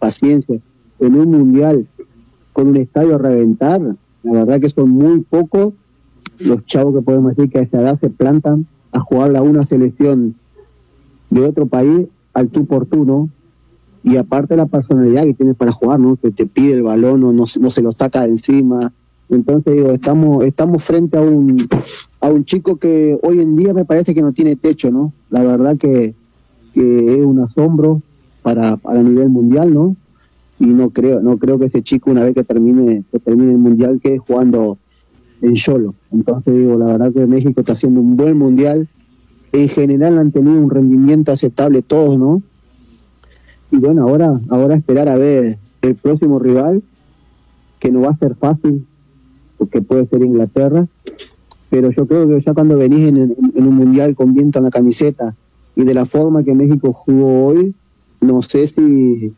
paciencia en un mundial con un estadio a reventar. La verdad que son muy pocos los chavos que podemos decir que a esa edad se plantan a jugarle a una selección de otro país al tú por tú, ¿no? Y aparte la personalidad que tienes para jugar, ¿no? Que te pide el balón o no se lo saca de encima. Entonces digo, estamos frente a un chico que hoy en día me parece que no tiene techo, ¿no? La verdad que es un asombro para nivel mundial, ¿no? Y no creo que ese chico, una vez que termine el mundial, quede jugando en solo. Entonces digo, la verdad que México está haciendo un buen mundial. En general han tenido un rendimiento aceptable todos, ¿no? Y bueno, ahora esperar a ver el próximo rival, que no va a ser fácil, porque puede ser Inglaterra, pero yo creo que ya cuando venís en un mundial con viento en la camiseta y de la forma que México jugó hoy, no sé si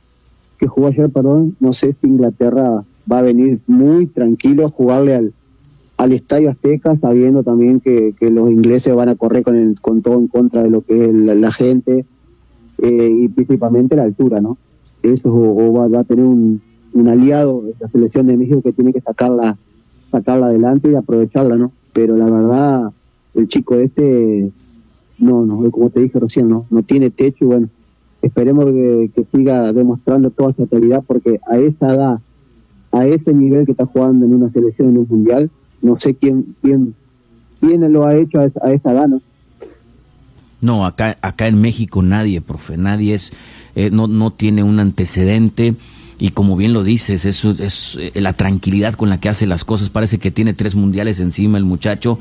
Inglaterra va a venir muy tranquilo a jugarle al Estadio Azteca, sabiendo también que los ingleses van a correr con todo en contra de lo que es la gente, y principalmente la altura, ¿no? Eso va a tener un aliado, la selección de México, que tiene que sacarla adelante y aprovecharla, ¿no? Pero la verdad, el chico no, como te dije recién, no tiene techo. Y bueno, esperemos que siga demostrando toda su habilidad, porque a esa edad, a ese nivel que está jugando en una selección, en un mundial, no sé quién lo ha hecho a esa edad, ¿no? No, acá en México nadie, profe, nadie no tiene un antecedente, y como bien lo dices, eso es la tranquilidad con la que hace las cosas. Parece que tiene 3 mundiales encima el muchacho,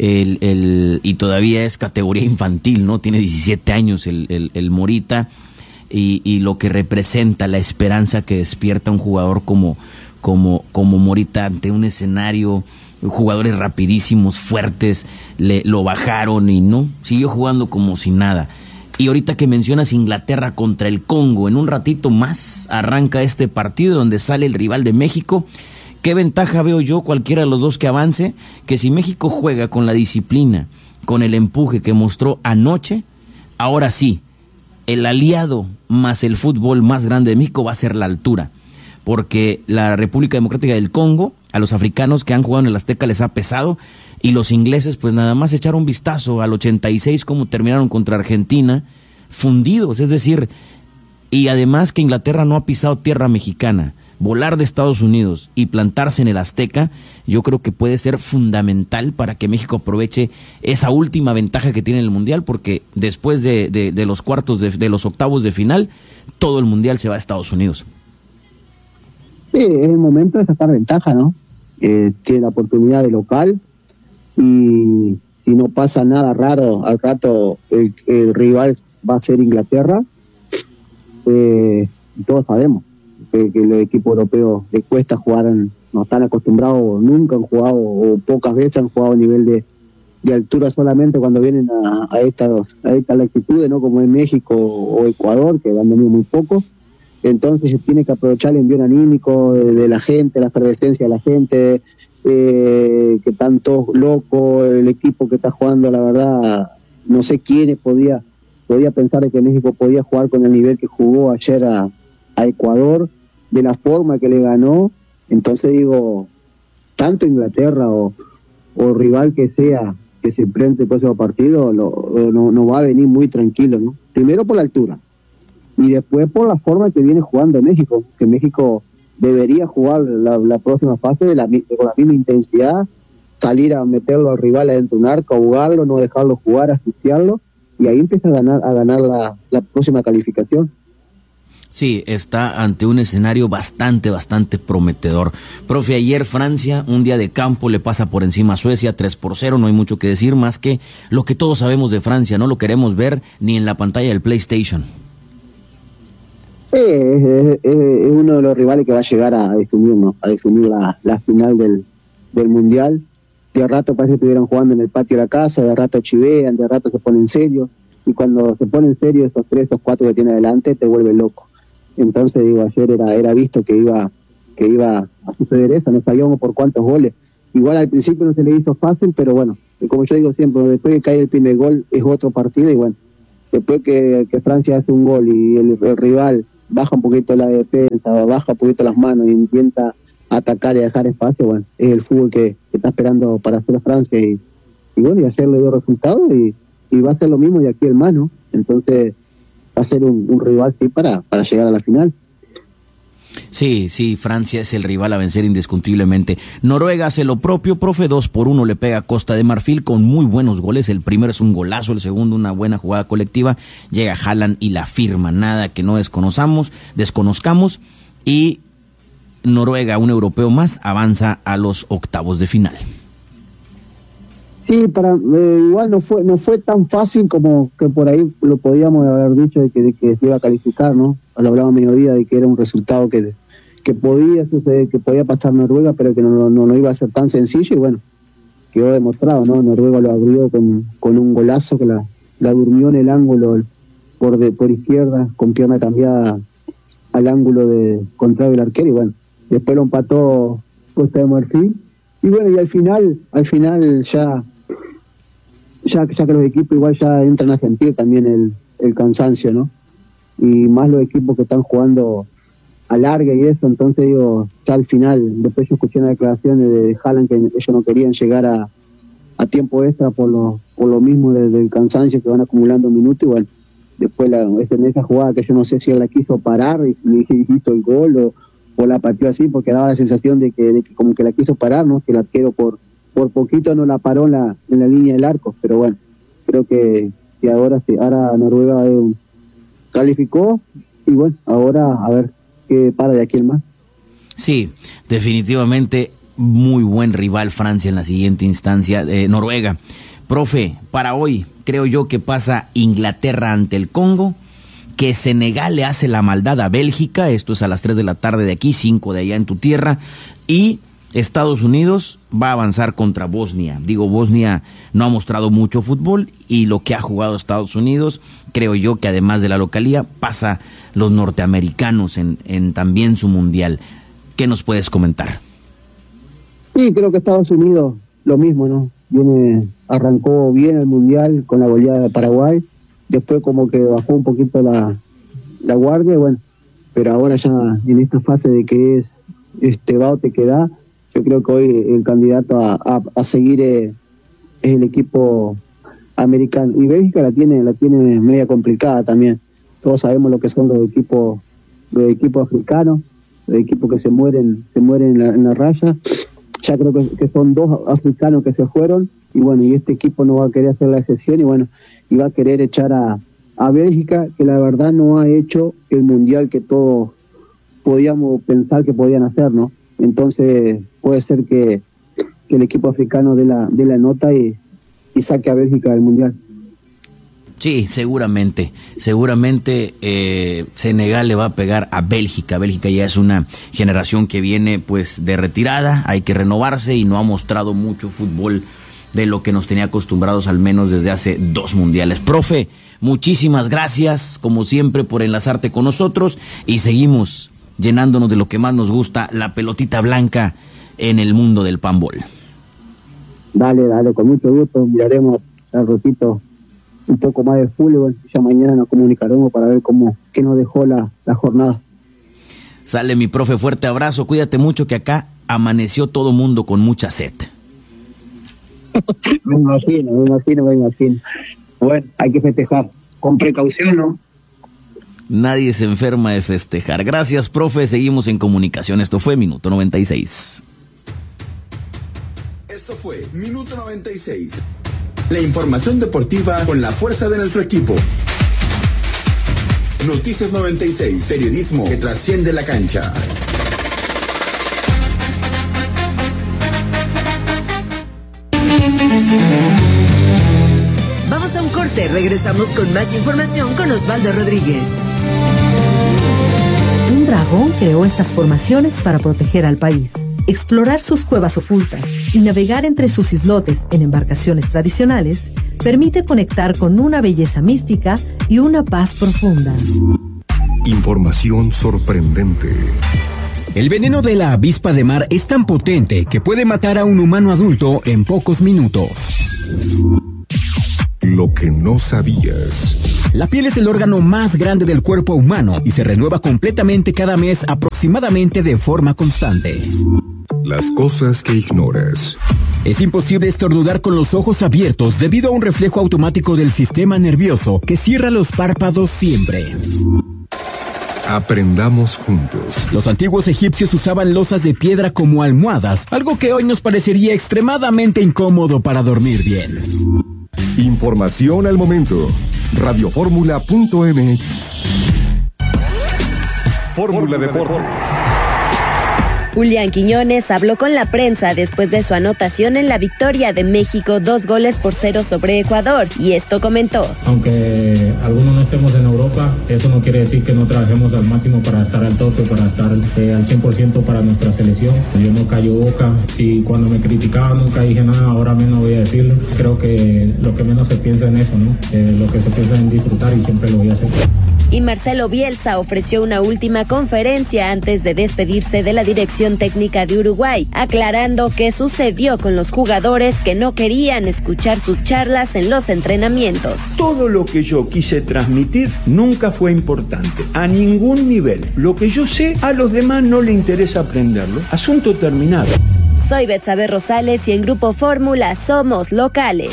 y todavía es categoría infantil, ¿no? Tiene 17 años el Morita, y lo que representa, la esperanza que despierta un jugador como Morita ante un escenario. Jugadores rapidísimos, fuertes, lo bajaron y no, siguió jugando como si nada. Y ahorita que mencionas Inglaterra contra el Congo, en un ratito más arranca este partido donde sale el rival de México. ¿Qué ventaja veo yo, cualquiera de los dos que avance? Que si México juega con la disciplina, con el empuje que mostró anoche, ahora sí, el aliado más el fútbol más grande de México va a ser la altura. Porque la República Democrática del Congo, a los africanos que han jugado en el Azteca les ha pesado, y los ingleses pues nada más echaron un vistazo al 86 cómo terminaron contra Argentina, fundidos, es decir, y además que Inglaterra no ha pisado tierra mexicana. Volar de Estados Unidos y plantarse en el Azteca, yo creo que puede ser fundamental para que México aproveche esa última ventaja que tiene en el Mundial, porque después de los cuartos, de los octavos de final, todo el Mundial se va a Estados Unidos. Sí, es el momento de sacar ventaja, ¿no? Tiene la oportunidad de local, y si no pasa nada raro, al rato el rival va a ser Inglaterra. Todos sabemos que los equipos europeos les cuesta jugar, no están acostumbrados, nunca han jugado, o pocas veces han jugado a nivel de altura, solamente cuando vienen a estas latitudes, ¿no? Como en México o Ecuador, que han venido muy poco. Entonces se tiene que aprovechar el envío anímico de la gente, la efervescencia de la gente, que están todos locos, el equipo que está jugando, la verdad, no sé quiénes podía pensar de que México podía jugar con el nivel que jugó ayer a Ecuador, de la forma que le ganó. Entonces digo, tanto Inglaterra o rival que sea que se enfrente el próximo partido, no va a venir muy tranquilo, ¿no? Primero por la altura, y después por la forma que viene jugando México, que México debería jugar la próxima fase con la misma intensidad, salir a meterlo al rival adentro de un arco, ahogarlo, no dejarlo jugar, asfixiarlo, y ahí empieza a ganar la próxima calificación. Sí, está ante un escenario bastante prometedor. Profe, ayer Francia, un día de campo, le pasa por encima a Suecia 3-0, no hay mucho que decir más que lo que todos sabemos de Francia, no lo queremos ver ni en la pantalla del PlayStation. Es uno de los rivales que va a llegar a definirnos, a definir la final del Mundial. De rato parece que estuvieran jugando en el patio de la casa, de rato chivean, de rato se ponen serios, y cuando se ponen serios esos 3 o 4 que tiene adelante te vuelve loco. Entonces digo, ayer era visto que iba a suceder eso, no sabíamos por cuántos goles. Igual al principio no se le hizo fácil, pero bueno, como yo digo siempre, después que cae el primer gol es otro partido, y bueno, después que Francia hace un gol y el rival baja un poquito la defensa, baja un poquito las manos y intenta atacar y dejar espacio, bueno, es el fútbol que está esperando para hacer a Francia y bueno, y ayer le dio resultados y va a ser lo mismo de aquí en mano, entonces va a ser un rival sí para llegar a la final. Sí, Francia es el rival a vencer indiscutiblemente. Noruega hace lo propio, profe, 2-1 le pega a Costa de Marfil con muy buenos goles. El primero es un golazo, el segundo una buena jugada colectiva. Llega Haaland y la firma, nada que no desconozcamos. Y Noruega, un europeo más, avanza a los octavos de final. Sí, igual no fue tan fácil como que por ahí lo podíamos haber dicho de que se iba a calificar, ¿no? Lo hablaba a mediodía de que era un resultado que podía suceder, que podía pasar Noruega, pero que no iba a ser tan sencillo y bueno, quedó demostrado, ¿no? Noruega lo abrió con un golazo que la durmió en el ángulo por izquierda, con pierna cambiada al ángulo contrario del arquero y bueno, después lo empató Costa de Marfil y bueno, y al final ya que los equipos igual ya entran a sentir también el cansancio, ¿no? Y más los equipos que están jugando a larga y eso, entonces digo, ya al final, después yo escuché una declaración de Haaland que ellos no querían llegar a tiempo extra por lo mismo del cansancio que van acumulando minutos y bueno, después en esa jugada que yo no sé si él la quiso parar y hizo el gol o la partió así porque daba la sensación de que como que la quiso parar, ¿no? Que el arquero por poquito no la paró en la línea del arco, pero bueno, creo que ahora sí, ahora Noruega calificó y bueno, ahora a ver qué para de aquí en más. Sí, definitivamente muy buen rival Francia en la siguiente instancia, Noruega. Profe, para hoy creo yo que pasa Inglaterra ante el Congo, que Senegal le hace la maldad a Bélgica, esto es a las 3 de la tarde de aquí, 5 de allá en tu tierra, y Estados Unidos va a avanzar contra Bosnia. Bosnia no ha mostrado mucho fútbol y lo que ha jugado Estados Unidos, creo yo que además de la localía, pasa los norteamericanos en también su mundial. ¿Qué nos puedes comentar? Sí, creo que Estados Unidos lo mismo, ¿no? Arrancó bien el mundial con la goleada de Paraguay, después como que bajó un poquito la guardia, bueno, pero ahora ya en esta fase de que es va o te queda. Yo creo que hoy el candidato a seguir es el equipo americano. Y Bélgica la tiene media complicada también. Todos sabemos lo que son los equipos africanos, los equipos que se mueren en la raya. Ya creo que son 2 africanos que se fueron. Y bueno, y este equipo no va a querer hacer la excepción. Y bueno, y va a querer echar a Bélgica, que la verdad no ha hecho el mundial que todos podíamos pensar que podían hacer, ¿no? Entonces puede ser que el equipo africano dé la nota y saque a Bélgica del mundial. Sí, seguramente Senegal le va a pegar a Bélgica. Bélgica ya es una generación que viene pues de retirada, hay que renovarse y no ha mostrado mucho fútbol de lo que nos tenía acostumbrados al menos desde hace 2 mundiales. Profe, muchísimas gracias como siempre por enlazarte con nosotros y seguimos llenándonos de lo que más nos gusta, la pelotita blanca en el mundo del panbol. Dale, con mucho gusto, miraremos al ratito un poco más de fútbol, ya mañana nos comunicaremos para ver qué nos dejó la jornada. Sale mi profe, fuerte abrazo, cuídate mucho que acá amaneció todo mundo con mucha sed. Me imagino. Bueno, hay que festejar, con precaución, ¿no? Nadie se enferma de festejar. Gracias, profe. Seguimos en comunicación. Esto fue Minuto 96. Esto fue Minuto 96. La información deportiva con la fuerza de nuestro equipo. Noticias 96. Periodismo que trasciende la cancha. Vamos a un corte. Regresamos con más información con Osvaldo Rodríguez. Un dragón creó estas formaciones para proteger al país, explorar sus cuevas ocultas y navegar entre sus islotes en embarcaciones tradicionales permite conectar con una belleza mística y una paz profunda. Información sorprendente. El veneno de la avispa de mar es tan potente que puede matar a un humano adulto en pocos minutos. lo que no sabías. La piel es el órgano más grande del cuerpo humano y se renueva completamente cada mes, aproximadamente de forma constante. Las cosas que ignoras. Es imposible estornudar con los ojos abiertos debido a un reflejo automático del sistema nervioso que cierra los párpados siempre. Aprendamos juntos. Los antiguos egipcios usaban losas de piedra como almohadas, algo que hoy nos parecería extremadamente incómodo para dormir bien. Información al momento. Radioformula.mx. Fórmula Deportes. Julián Quiñones habló con la prensa después de su anotación en la victoria de México 2-0 sobre Ecuador, y esto comentó. Aunque algunos no estemos en Europa, eso no quiere decir que no trabajemos al máximo para estar al tope, para estar al 100% para nuestra selección. Yo no callo boca, si cuando me criticaban nunca dije nada, ahora menos voy a decirlo. Creo que lo que menos se piensa en eso, ¿no? Lo que se piensa en disfrutar, y siempre lo voy a hacer. Y Marcelo Bielsa ofreció una última conferencia antes de despedirse de la dirección técnica de Uruguay, aclarando qué sucedió con los jugadores que no querían escuchar sus charlas en los entrenamientos. Todo lo que yo quise transmitir nunca fue importante, a ningún nivel. Lo que yo sé, a los demás no le interesa aprenderlo. Asunto terminado. Soy Betsabe Rosales y en Grupo Fórmula somos locales.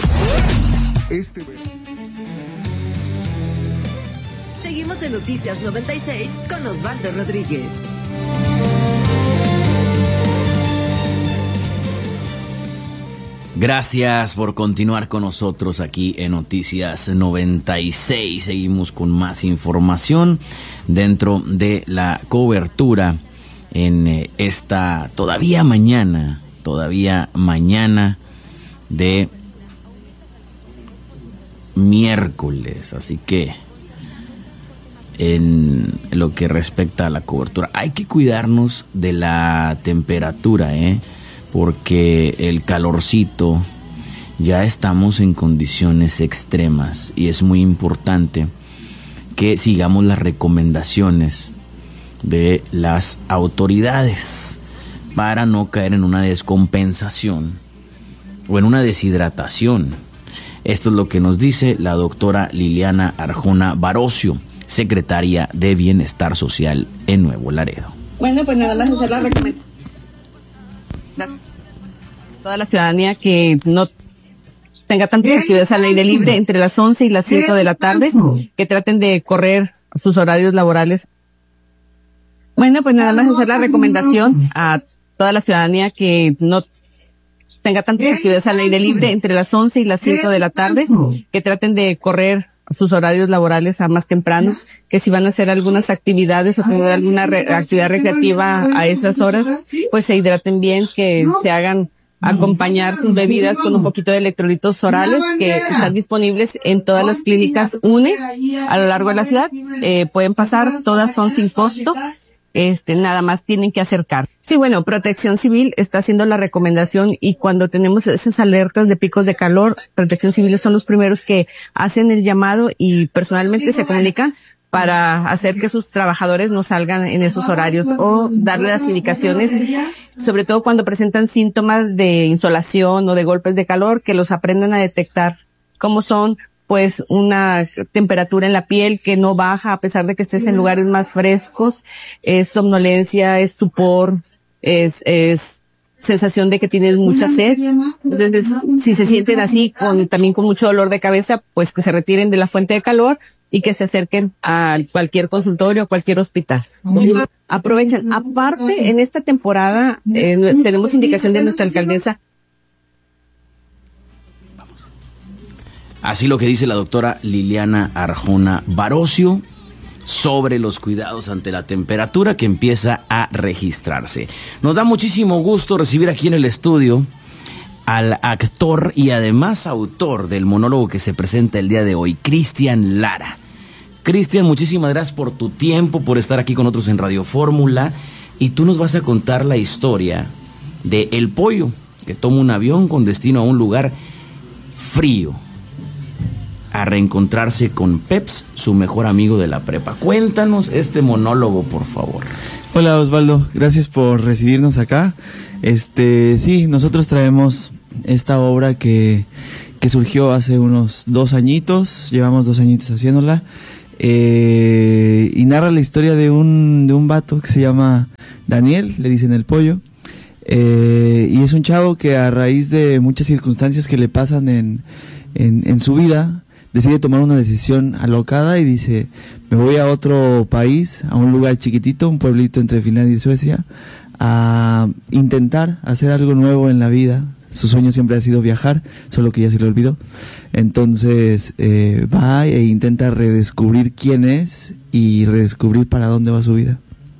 Seguimos en Noticias 96 con Osvaldo Rodríguez. Gracias por continuar con nosotros aquí en Noticias 96. Seguimos con más información dentro de la cobertura en esta todavía mañana de miércoles. Así que en lo que respecta a la cobertura, hay que cuidarnos de la temperatura, porque el calorcito, ya estamos en condiciones extremas y es muy importante que sigamos las recomendaciones de las autoridades para no caer en una descompensación o en una deshidratación. Esto es lo que nos dice la doctora Liliana Arjona Barocio, secretaria de Bienestar Social en Nuevo Laredo. Bueno, pues nada más hacer la recomendación a toda la ciudadanía que no tenga tantas actividades al aire libre entre las 11 y las 5 de la tarde, que traten de correr sus horarios laborales. Bueno, pues nada más hacer la recomendación a toda la ciudadanía que no tenga tantas actividades al aire libre entre las 11 y las 5 de la tarde, que traten de correr sus horarios laborales a más temprano, que si van a hacer algunas actividades o tener alguna actividad recreativa a esas horas, pues se hidraten bien, que se hagan acompañar sus bebidas con un poquito de electrolitos orales que están disponibles en todas las clínicas UNE a lo largo de la ciudad. Pueden pasar, todas son sin costo. Nada más tienen que acercar. Sí, bueno, Protección Civil está haciendo la recomendación, y cuando tenemos esas alertas de picos de calor, Protección Civil son los primeros que hacen el llamado y personalmente se comunican para hacer que sus trabajadores no salgan en esos horarios o darle las indicaciones, sobre todo cuando presentan síntomas de insolación o de golpes de calor, que los aprendan a detectar, como son pues una temperatura en la piel que no baja a pesar de que estés en lugares más frescos, es somnolencia, es stupor, es sensación de que tienes mucha sed. Entonces, si se sienten así, también con mucho dolor de cabeza, pues que se retiren de la fuente de calor y que se acerquen a cualquier consultorio o cualquier hospital. Aprovechen. Aparte, en esta temporada tenemos indicación de nuestra alcaldesa. Así lo que dice la doctora Liliana Arjona Barocio sobre los cuidados ante la temperatura que empieza a registrarse. Nos da muchísimo gusto recibir aquí en el estudio al actor y además autor del monólogo que se presenta el día de hoy, Cristian Lara. Cristian, muchísimas gracias por tu tiempo, por estar aquí con nosotros en Radio Fórmula, y tú nos vas a contar la historia de El Pollo, que toma un avión con destino a un lugar frío, a reencontrarse con Peps, su mejor amigo de la prepa. Cuéntanos este monólogo, por favor. Hola Osvaldo, gracias por recibirnos acá. Sí, nosotros traemos esta obra que que surgió hace unos 2 añitos, llevamos 2 añitos haciéndola, y narra la historia de un vato que se llama Daniel, le dicen el pollo, y es un chavo que a raíz de muchas circunstancias que le pasan en su vida, decide tomar una decisión alocada y dice, me voy a otro país, a un lugar chiquitito, un pueblito entre Finlandia y Suecia, a intentar hacer algo nuevo en la vida. Su sueño siempre ha sido viajar, solo que ya se le olvidó. Entonces va e intenta redescubrir quién es y redescubrir para dónde va su vida.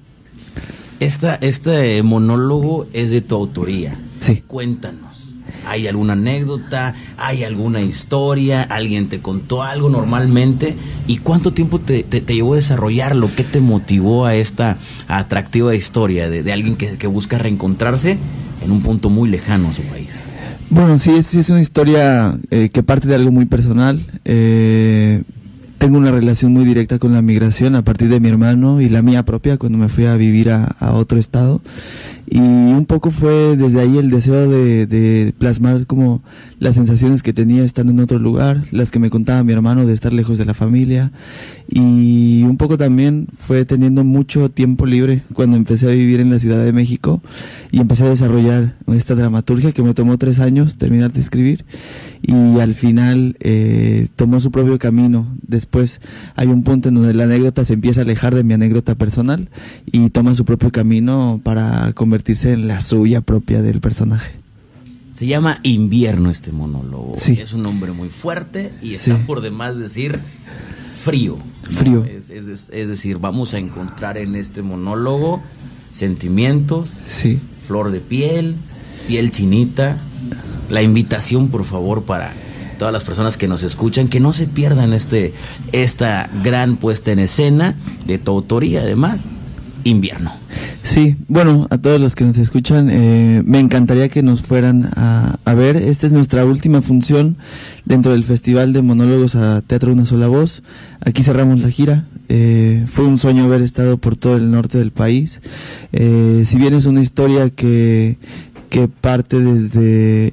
Este monólogo es de tu autoría. Sí. Cuéntanos. ¿Hay alguna anécdota? ¿Hay alguna historia? ¿Alguien te contó algo normalmente? ¿Y cuánto tiempo te llevó a desarrollarlo? ¿Qué te motivó a esta atractiva historia de alguien que busca reencontrarse en un punto muy lejano a su país? Bueno, sí es una historia que parte de algo muy personal. Tengo una relación muy directa con la migración a partir de mi hermano y la mía propia cuando me fui a vivir a otro estado. Y un poco fue desde ahí el deseo de plasmar como las sensaciones que tenía estando en otro lugar, las que me contaba mi hermano de estar lejos de la familia, y un poco también fue teniendo mucho tiempo libre cuando empecé a vivir en la Ciudad de México y empecé a desarrollar esta dramaturgia que me tomó 3 años terminar de escribir, y al final tomó su propio camino. Después hay un punto en donde la anécdota se empieza a alejar de mi anécdota personal y toma su propio camino para convertirse en la suya propia del personaje. Se llama Invierno este monólogo. Sí. Es un nombre muy fuerte y está por demás decir frío. ¿no? Frío. Es decir, vamos a encontrar en este monólogo sentimientos, sí, flor de piel chinita. La invitación, por favor, para todas las personas que nos escuchan, que no se pierdan esta gran puesta en escena de tu autoría, además, Invierno. Sí, bueno, a todos los que nos escuchan, me encantaría que nos fueran a ver. Esta es nuestra última función dentro del Festival de Monólogos a Teatro Una Sola Voz. Aquí cerramos la gira. Fue un sueño haber estado por todo el norte del país. Si bien es una historia que parte desde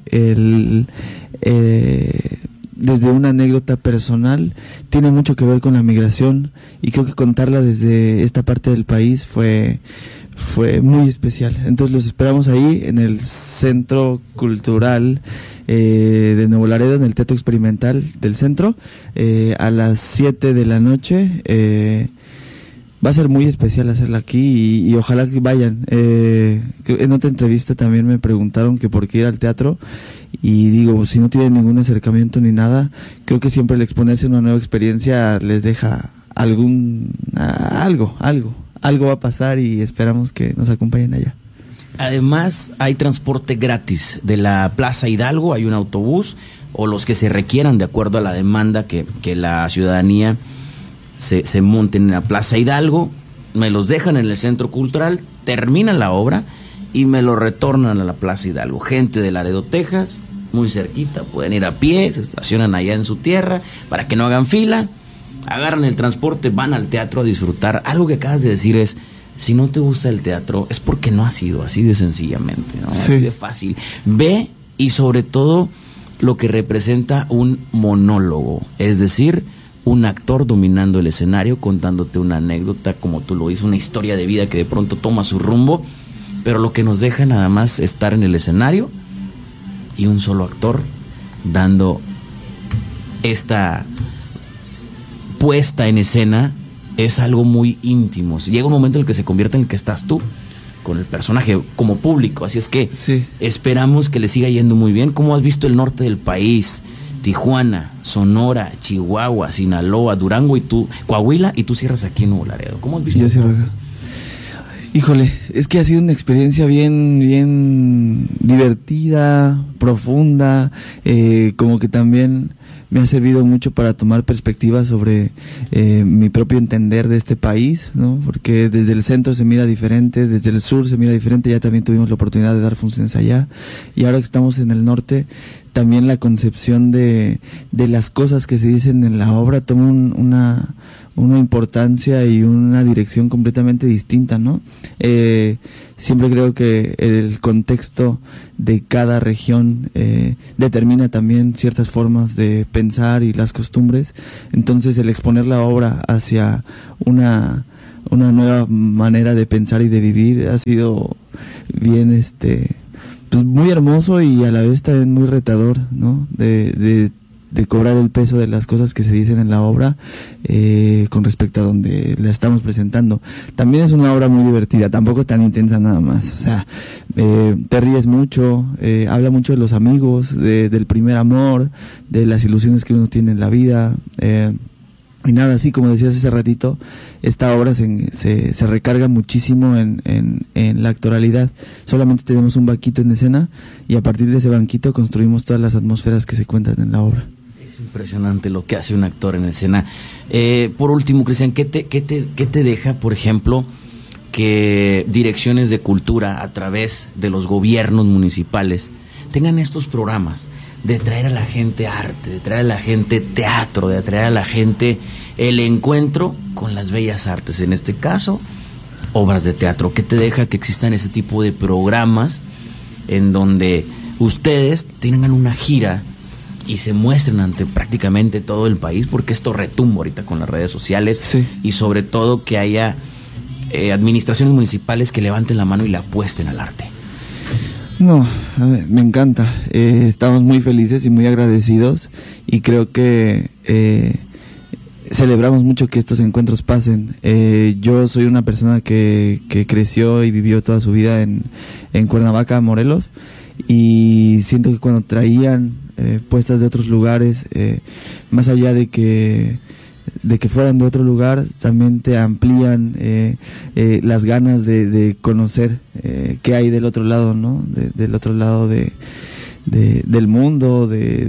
desde una anécdota personal, tiene mucho que ver con la migración, y creo que contarla desde esta parte del país fue muy especial. Entonces los esperamos ahí en el Centro Cultural de Nuevo Laredo, en el Teatro Experimental del centro, a las 7 de la noche. Va a ser muy especial hacerla aquí y ojalá que vayan. En otra entrevista también me preguntaron que por qué ir al teatro, y digo, si no tienen ningún acercamiento ni nada, creo que siempre el exponerse a una nueva experiencia les deja algo va a pasar, y esperamos que nos acompañen allá. Además, hay transporte gratis de la Plaza Hidalgo, hay un autobús, o los que se requieran de acuerdo a la demanda que la ciudadanía se monten en la Plaza Hidalgo, me los dejan en el Centro Cultural, terminan la obra y me lo retornan a la Plaza Hidalgo. Gente de Laredo, Texas, muy cerquita, pueden ir a pie, se estacionan allá en su tierra para que no hagan fila, agarran el transporte, van al teatro a disfrutar. Algo que acabas de decir es, si no te gusta el teatro es porque no has ido, así de sencillamente, ¿no? Sí. Así de fácil. Ve, y sobre todo lo que representa un monólogo, es decir, un actor dominando el escenario, contándote una anécdota, como tú lo dices, una historia de vida que de pronto toma su rumbo, pero lo que nos deja nada más estar en el escenario y un solo actor dando esta puesta en escena, es algo muy íntimo. Llega un momento en el que se convierte en el que estás tú con el personaje como público, así es que sí, esperamos que le siga yendo muy bien. ¿Cómo has visto el norte del país? Tijuana, Sonora, Chihuahua, Sinaloa, Durango, y tú, Coahuila, y tú cierras aquí en Nuevo Laredo. ¿Cómo has visto? Yo cierro acá. Híjole, es que ha sido una experiencia bien divertida, profunda, como que también me ha servido mucho para tomar perspectiva sobre mi propio entender de este país, ¿no? Porque desde el centro se mira diferente, desde el sur se mira diferente. Ya también tuvimos la oportunidad de dar funciones allá, y ahora que estamos en el norte también la concepción de las cosas que se dicen en la obra toma una importancia y una dirección completamente distinta, ¿no? Siempre creo que el contexto de cada región determina también ciertas formas de pensar y las costumbres. Entonces el exponer la obra hacia una nueva manera de pensar y de vivir ha sido bien pues muy hermoso y a la vez también muy retador, ¿no? De cobrar el peso de las cosas que se dicen en la obra con respecto a donde la estamos presentando. También es una obra muy divertida, tampoco es tan intensa nada más, o sea, te ríes mucho, habla mucho de los amigos, del primer amor, de las ilusiones que uno tiene en la vida, y nada, así como decías hace ratito, esta obra se recarga muchísimo en la actoralidad. Solamente tenemos un banquito en escena y a partir de ese banquito construimos todas las atmósferas que se cuentan en la obra. Es impresionante lo que hace un actor en escena. Por último, Cristian, ¿qué te deja, por ejemplo, que direcciones de cultura a través de los gobiernos municipales tengan estos programas de traer a la gente arte, de traer a la gente teatro, de traer a la gente el encuentro con las bellas artes, en este caso, obras de teatro? ¿Qué te deja que existan ese tipo de programas en donde ustedes tengan una gira y se muestren ante prácticamente todo el país? Porque esto retumba ahorita con las redes sociales, sí. Y sobre todo que haya administraciones municipales que levanten la mano y la apuesten al arte. No, me encanta, estamos muy felices y muy agradecidos y creo que celebramos mucho que estos encuentros pasen. Yo soy una persona que creció y vivió toda su vida en Cuernavaca, Morelos, y siento que cuando traían puestas de otros lugares, más allá de que fueran de otro lugar, también te amplían las ganas de conocer qué hay del otro lado, ¿no? Del otro lado del mundo,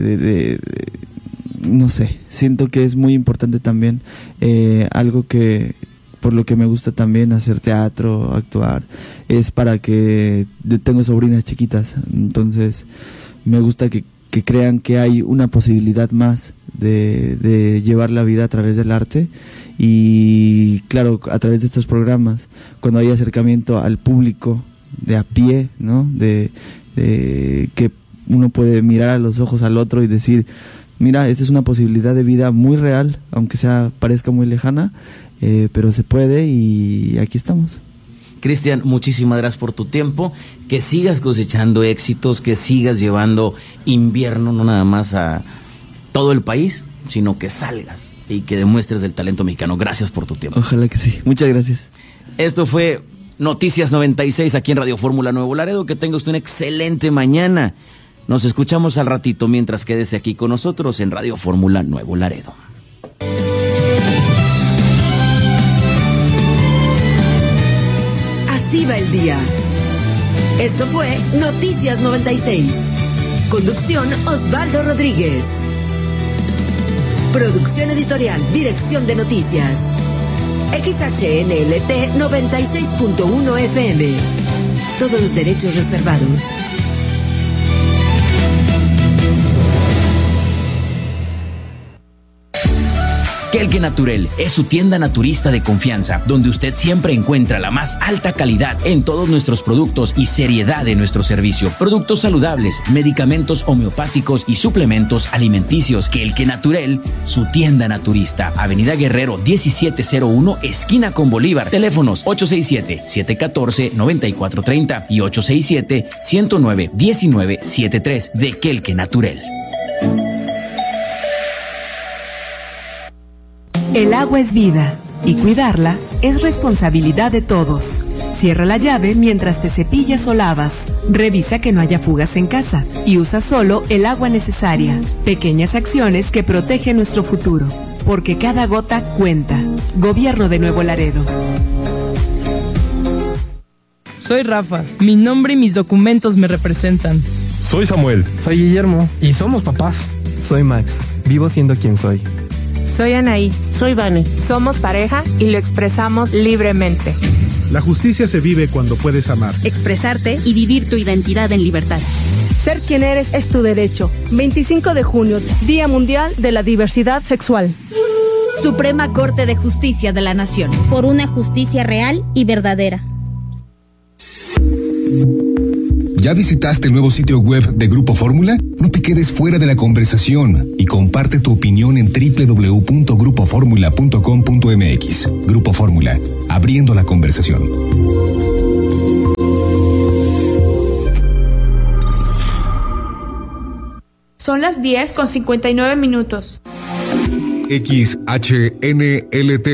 no sé, siento que es muy importante también, algo que por lo que me gusta también hacer teatro, actuar, es para que yo tengo sobrinas chiquitas, entonces me gusta que crean que hay una posibilidad más de llevar la vida a través del arte y claro, a través de estos programas, cuando hay acercamiento al público de a pie, ¿no? De que uno puede mirar a los ojos al otro y decir, mira, esta es una posibilidad de vida muy real, aunque parezca muy lejana, pero se puede y aquí estamos. Cristian, muchísimas gracias por tu tiempo, que sigas cosechando éxitos, que sigas llevando invierno no nada más a todo el país, sino que salgas y que demuestres el talento mexicano. Gracias por tu tiempo. Ojalá que sí, muchas gracias. Esto fue Noticias 96 aquí en Radio Fórmula Nuevo Laredo. Que tenga usted una excelente mañana. Nos escuchamos al ratito, mientras quédese aquí con nosotros en Radio Fórmula Nuevo Laredo. Así va el día. Esto fue Noticias 96. Conducción Osvaldo Rodríguez. Producción editorial, dirección de noticias. XHNLT 96.1 FM. Todos los derechos reservados. Kelke Naturel es su tienda naturista de confianza, donde usted siempre encuentra la más alta calidad en todos nuestros productos y seriedad en nuestro servicio. Productos saludables, medicamentos homeopáticos y suplementos alimenticios. Kelke Naturel, su tienda naturista. Avenida Guerrero 1701, esquina con Bolívar. Teléfonos 867-714-9430 y 867-109-1973 de Kelke Naturel. El agua es vida y cuidarla es responsabilidad de todos. Cierra la llave mientras te cepillas o lavas. Revisa que no haya fugas en casa y usa solo el agua necesaria. Pequeñas acciones que protegen nuestro futuro, porque cada gota cuenta. Gobierno de Nuevo Laredo. Soy Rafa. Mi nombre y mis documentos me representan. Soy Samuel. Soy Guillermo. Y somos papás. Soy Max. Vivo siendo quien soy. Soy Anaí. Soy Vane. Somos pareja y lo expresamos libremente. La justicia se vive cuando puedes amar, expresarte y vivir tu identidad en libertad. Ser quien eres es tu derecho. 25 de junio, Día Mundial de la Diversidad Sexual. Suprema Corte de Justicia de la Nación. Por una justicia real y verdadera. ¿Ya visitaste el nuevo sitio web de Grupo Fórmula? No te quedes fuera de la conversación y comparte tu opinión en www.grupoformula.com.mx. Grupo Fórmula, abriendo la conversación. Son las 10:59. XHNLT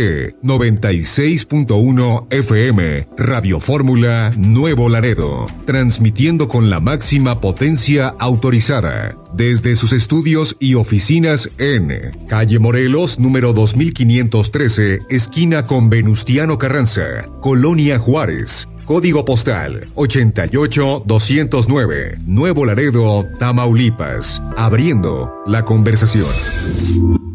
96.1 FM, Radio Fórmula Nuevo Laredo, transmitiendo con la máxima potencia autorizada, desde sus estudios y oficinas en Calle Morelos, número 2513, esquina con Venustiano Carranza, Colonia Juárez. Código postal 88209, Nuevo Laredo, Tamaulipas. Abriendo la conversación.